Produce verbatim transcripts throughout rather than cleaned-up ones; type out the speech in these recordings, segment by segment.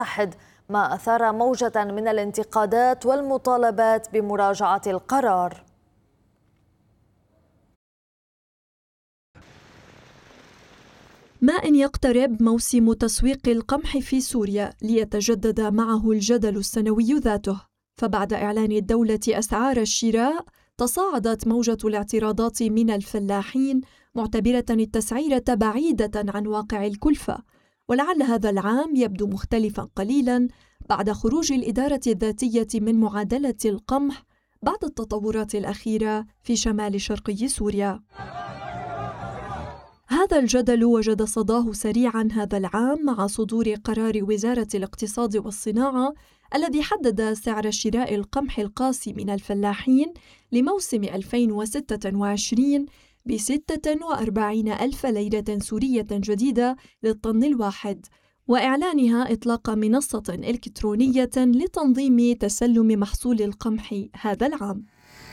واحد، ما أثار موجة من الانتقادات والمطالبات بمراجعة القرار. ما إن يقترب موسم تسويق القمح في سوريا ليتجدد معه الجدل السنوي ذاته، فبعد إعلان الدولة أسعار الشراء تصاعدت موجة الاعتراضات من الفلاحين معتبرة التسعيرة بعيدة عن واقع الكلفة. ولعل هذا العام يبدو مختلفا قليلا بعد خروج الإدارة الذاتية من معادلة القمح بعد التطورات الأخيرة في شمال شرقي سوريا. هذا الجدل وجد صداه سريعا هذا العام مع صدور قرار وزارة الاقتصاد والصناعة الذي حدد سعر شراء القمح القاسي من الفلاحين لموسم ألفين وستة وعشرين بستة وأربعين ألف ليرة سورية جديدة للطن الواحد، وإعلانها إطلاق منصة إلكترونية لتنظيم تسلم محصول القمح هذا العام.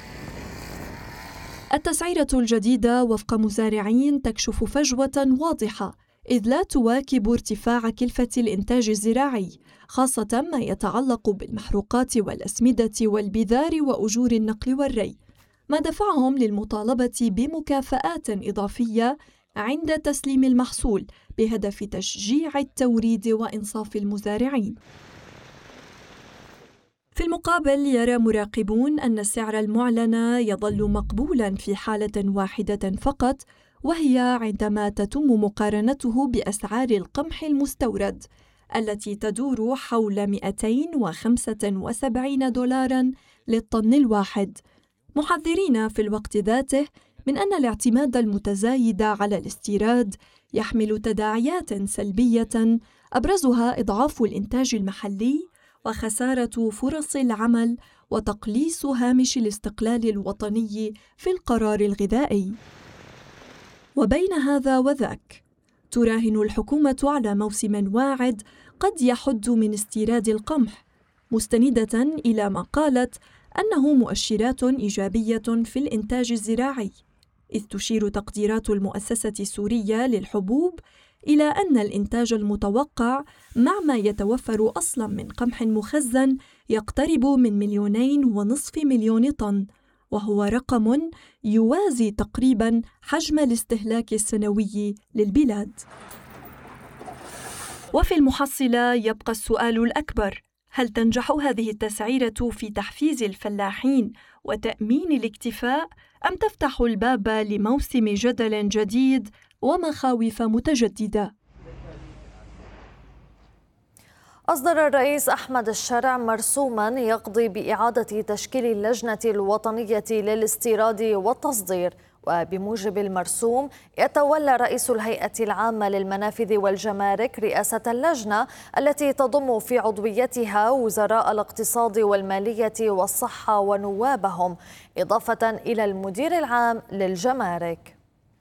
التسعيرة الجديدة وفق مزارعين تكشف فجوة واضحة، إذ لا تواكب ارتفاع كلفة الإنتاج الزراعي، خاصة ما يتعلق بالمحروقات والأسمدة والبذار وأجور النقل والري، ما دفعهم للمطالبة بمكافآت إضافية عند تسليم المحصول بهدف تشجيع التوريد وإنصاف المزارعين. في المقابل يرى مراقبون أن السعر المعلن يظل مقبولاً في حالة واحدة فقط، وهي عندما تتم مقارنته بأسعار القمح المستورد التي تدور حول مئتين وخمسة وسبعين دولاراً للطن الواحد، محذرين في الوقت ذاته من أن الاعتماد المتزايد على الاستيراد يحمل تداعيات سلبية أبرزها إضعاف الإنتاج المحلي وخسارة فرص العمل وتقليص هامش الاستقلال الوطني في القرار الغذائي. وبين هذا وذاك تراهن الحكومة على موسم واعد قد يحد من استيراد القمح، مستندة إلى ما قالت أنه مؤشرات إيجابية في الإنتاج الزراعي، إذ تشير تقديرات المؤسسة السورية للحبوب إلى أن الإنتاج المتوقع مع ما يتوفر أصلاً من قمح مخزن يقترب من مليونين ونصف مليون طن، وهو رقم يوازي تقريباً حجم الاستهلاك السنوي للبلاد. وفي المحصلة يبقى السؤال الأكبر: هل تنجح هذه التسعيرة في تحفيز الفلاحين وتأمين الاكتفاء، أم تفتح الباب لموسم جدل جديد ومخاوف متجددة؟ أصدر الرئيس أحمد الشرع مرسوماً يقضي بإعادة تشكيل اللجنة الوطنية للاستيراد والتصدير، وبموجب المرسوم يتولى رئيس الهيئة العامة للمنافذ والجمارك رئاسة اللجنة التي تضم في عضويتها وزراء الاقتصاد والمالية والصحة ونوابهم، إضافة إلى المدير العام للجمارك.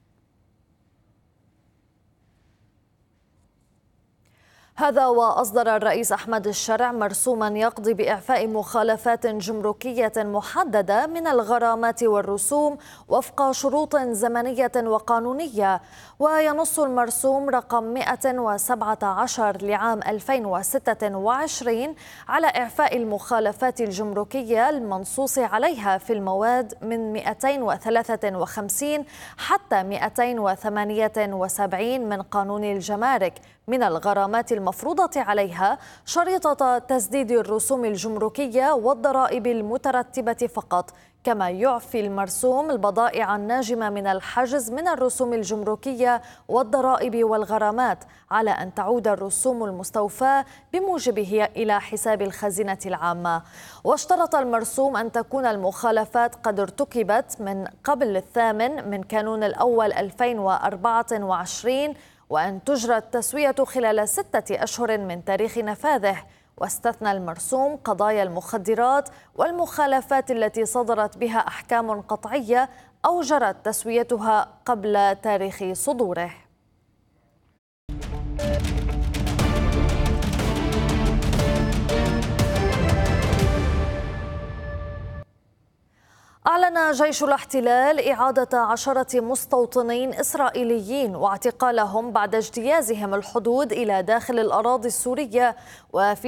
هذا وأصدر الرئيس أحمد الشرع مرسوما يقضي بإعفاء مخالفات جمركية محددة من الغرامات والرسوم وفق شروط زمنية وقانونية، وينص المرسوم رقم مئة وسبعة عشر لعام ألفين وستة وعشرين على إعفاء المخالفات الجمركية المنصوص عليها في المواد من مئتين وثلاثة وخمسين حتى مئتين وثمانية وسبعين من قانون الجمارك من الغرامات المفروضة عليها شريطة تسديد الرسوم الجمركية والضرائب المترتبة فقط، كما يعفي المرسوم البضائع الناجمة من الحجز من الرسوم الجمركية والضرائب والغرامات، على أن تعود الرسوم المستوفاة بموجبه إلى حساب الخزينة العامة. واشترط المرسوم أن تكون المخالفات قد ارتكبت من قبل الثامن من كانون الأول ألفين وأربعة وعشرين، وأن تجرى التسوية خلال ستة أشهر من تاريخ نفاذه. واستثنى المرسوم قضايا المخدرات والمخالفات التي صدرت بها أحكام قطعية أو جرت تسويتها قبل تاريخ صدوره. أعلن أعلن جيش الاحتلال إعادة عشرة مستوطنين إسرائيليين واعتقالهم بعد اجتيازهم الحدود إلى داخل الأراضي السورية، وفي